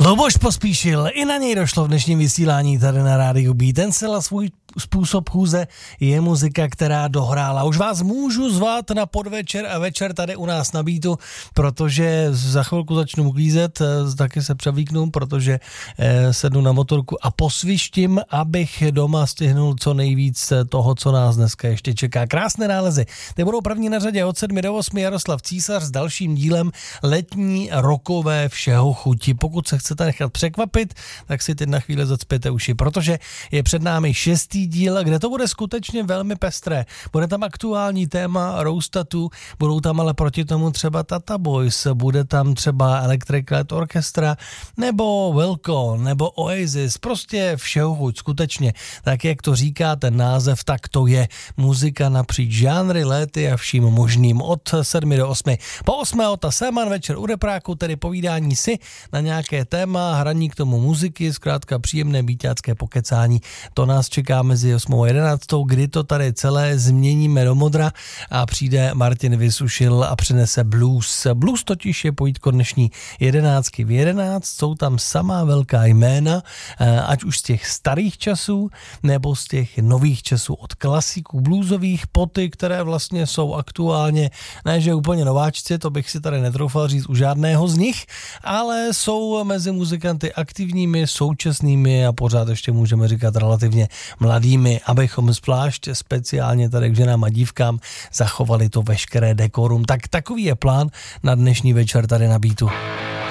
Luboš Pospíšil, i na něj došlo v dnešním vysílání tady na Rádiu B. Ten celá svůj způsob chůze je muzika, která dohrála. Už vás můžu zvat na podvečer a večer tady u nás na Beatu, protože za chvilku začnu uklízet, taky se převlíknu, protože sednu na motorku a posvištím, abych doma stihnul co nejvíc toho, co nás dneska ještě čeká. Krásné nálezy. Ty budou první na řadě od 7 do 8 Jaroslav Císař s dalším dílem letní rokové všeho chuti. Pokud se chcete nechat překvapit, tak si teď na chvíli zacpěte uši, protože je před námi 6. díl, kde to bude skutečně velmi pestré. Bude tam aktuální téma Roastatu, budou tam ale proti tomu třeba Tata Boys, bude tam třeba Electric Light Orchestra, nebo Wilco, nebo Oasis, prostě všeho chuť, skutečně. Tak jak to říká ten název, tak to je muzika napříč žánry, léty a vším možným od 7 do 8. Po 8. Ota Séman večer u Repráku, tedy povídání si na nějaké téma, hraní k tomu muziky, zkrátka příjemné beatácké pokecání. To nás čeká mezi 8. a 11. kdy to tady celé změníme do modra a přijde Martin Vysušil a přinese blues. Blues totiž je pojítko dnešní 11. V 11 jsou tam samá velká jména, ať už z těch starých časů, nebo z těch nových časů, od klasiků bluesových po ty, které vlastně jsou aktuálně, ne že úplně nováčci, to bych si tady netroufal říct u žádného z nich, ale jsou mezi muzikanty aktivními, současnými a pořád ještě můžeme říkat relativně mladými, abychom zvlášť speciálně tady k ženám a dívkám zachovali to veškeré dekorum. Tak takový je plán na dnešní večer tady na Beatu.